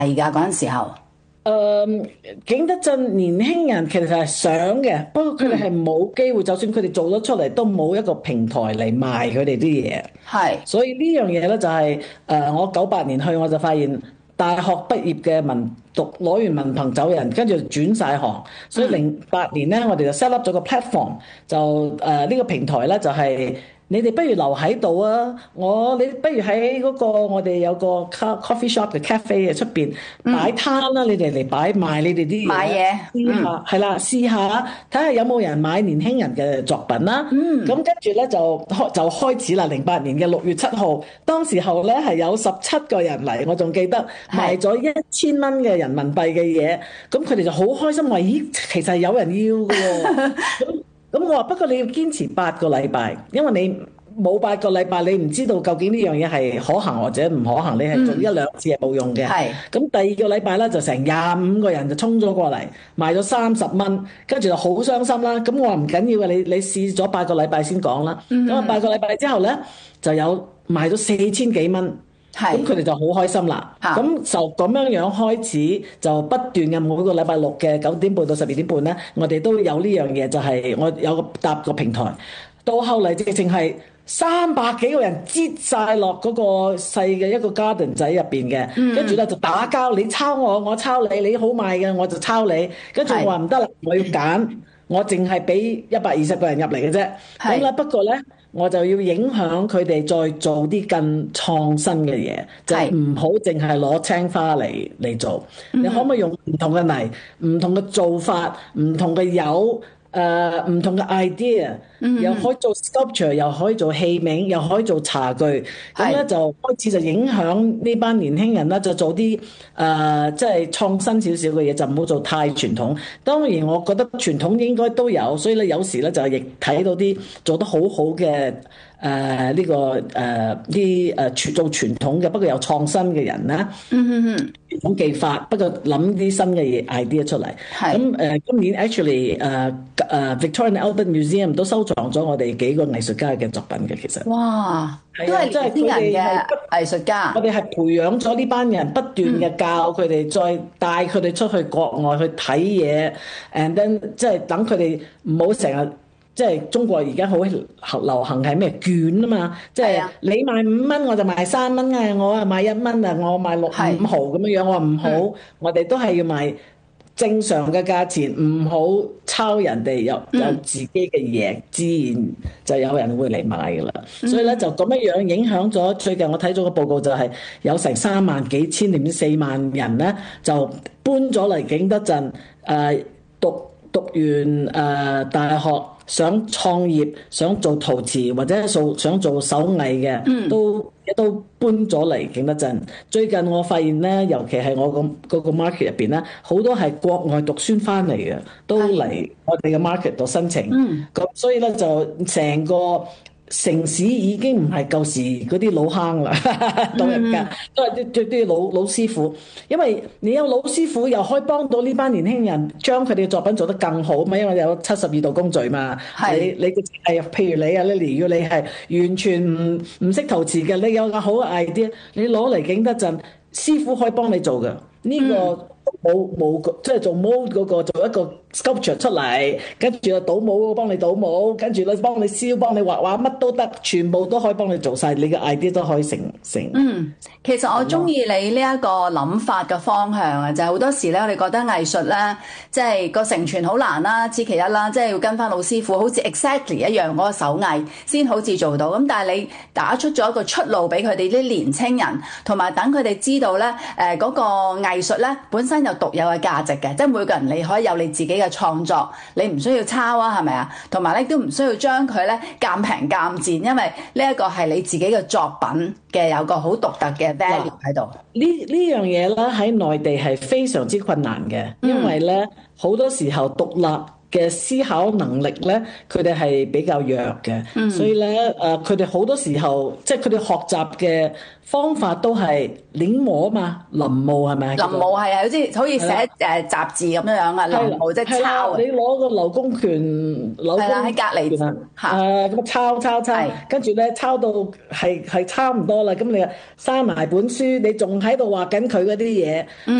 㗎嗰陣時候？ 景德鎮年輕人其實係想嘅，不過佢哋係冇機會，就算佢哋做咗出嚟，都冇一個平台嚟賣佢哋啲嘢。 係。 所以呢樣嘢咧就係、我98年去我就發現大學畢業嘅攞完文憑走人，跟住轉晒行，所以08年咧我哋就 set up 咗個 platform，就呢個平台咧就係、你哋不如留喺度啊！你不如喺嗰個我哋有個 coffee shop 嘅 cafe 嘅出邊擺攤啦，你哋嚟賣你哋啲嘢， 買嘢。 試下係啦，試下睇下有冇人買年輕人嘅作品啦。咁跟住咧就開始啦。08年嘅6月7號，當時候咧係有17個人嚟，我仲記得賣咗1000蚊嘅人民幣嘅嘢，咁佢哋就好開心話：咦，其實係有人要嘅喎。咁我話不過你要堅持8個禮拜，因為你冇8個禮拜，你唔知道究竟呢樣嘢係可行或者唔可行，你係做1兩次係冇用嘅。 係。 咁第二個禮拜咧就成25個人就衝咗過嚟，賣咗30蚊，跟住就好傷心啦。咁我話唔緊要嘅，你試咗8個禮拜先講啦。咁啊8個禮拜之後咧就有賣咗4000幾蚊。咁佢哋就好開心啦。咁就咁樣開始，就不斷嘅每個禮拜六嘅9點半到12點半咧，我哋都有呢樣嘢，就係我有搭個平台。到後嚟直情係300幾個人擠晒落嗰個細嘅一個 garden 仔入邊嘅，跟住咧就打交，你抄我，我抄你，你好賣嘅我就抄你。跟住我話唔得啦，我要揀，我淨係俾120個人入嚟嘅啫。咁咧不過咧，我就要影響佢哋再做啲更創新嘅嘢，就唔好淨係攞青花嚟做。你可唔可以用唔同嘅泥、唔同嘅做法、唔同嘅油、唔同嘅 idea，又可以做 sculpture，又可以做器皿，又可以做茶具。咁咧就開始就影響呢班年輕人啦，就做啲即係創新少少嘅嘢，就唔好做太傳統。當然我覺得傳統應該都有，所以咧有時咧就亦睇到啲做得好好嘅呢個做傳統嘅，不過有創新嘅人啦。傳統技法，不過諗啲新嘅嘢 idea 出嚟。咁今年 actually Victoria and Albert Museum 都收藏咗我哋幾個藝術家嘅作品嘅，其實。 哇！都係年輕人嘅藝術家。 我哋係培養咗呢班人，不斷嘅教佢哋，再帶佢哋出去國外去睇嘢，and then 即係等佢哋唔好成日。即係中國而家好流行係咩券啊嘛，即係你賣5蚊我就賣3蚊啊，我係賣1蚊啊，我賣5毫咁樣樣，我話唔好，我哋都係要賣正常嘅價錢，唔好抄人哋有自己嘅嘢，自然就有人會嚟買噶啦。所以咧就咁樣影響咗。最近我睇咗個報告就係有成3萬幾千定4萬人咧就搬咗嚟景德鎮讀完大學。想創業、想做陶瓷或者想做手藝嘅，都搬咗嚟景德鎮。最近我發現咧，尤其係我嗰個 market 入邊咧，好多係國外讀書翻嚟嘅，都嚟我哋嘅 market 度申請。咁所以咧就成個城市已經唔係舊時嗰啲老坑啦，老人家都係啲老師傅，因為你有老師傅又可以幫到呢班年輕人將佢哋嘅作品做得更好嘛，因為有72道工序嘛。你係譬如你啊 Lily，如果你係完全唔識陶瓷嘅，你有個好嘅 idea，你攞嚟景德鎮，師傅可以幫你做嘅呢個。冇即係做 mold 嗰個做一個 sculpture 出嚟，跟住倒模幫你倒模，跟住咧幫你燒、幫你畫畫，乜都得，全部都可以幫你做晒，你嘅 idea 都可以成。 其實我中意你呢一個諗法嘅方向啊，就係好多時咧，我哋覺得藝術咧，即係個承傳好難啦，此其一啦，即係要跟翻老師傅，好似 exactly 一樣嗰個手藝先好似做到。咁但係你打出咗一個出路俾佢哋啲年青人，同埋等佢哋知道咧，嗰個藝術咧本身有獨有嘅價值嘅，即係每個人你可以有你自己嘅創作，你唔需要抄啊，係咪啊？同埋咧都唔需要將佢咧賤平賤賤，因為呢一個係你自己嘅作品嘅有個好獨特嘅 value 喺度。 呢樣嘢咧喺內地係非常之困難嘅，因為咧好多時候獨立嘅思考能力咧，佢哋係比較弱嘅，所以咧佢哋好多時候即係佢哋學習嘅方法都係臨摹嘛，臨摹係咪？ 臨摹係啊，好似寫雜誌咁樣啊，臨摹即係抄。 你攞個劉公權，劉公權喺隔離咁抄，跟住咧抄到係差唔多啦，咁你閂埋本書，你仲喺度畫緊佢嗰啲嘢。